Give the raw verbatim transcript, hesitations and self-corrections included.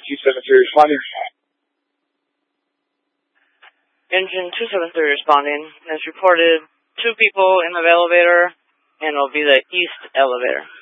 two seven three responding. Engine two seven three responding. As reported, two people in the elevator, and it'll be the east elevator.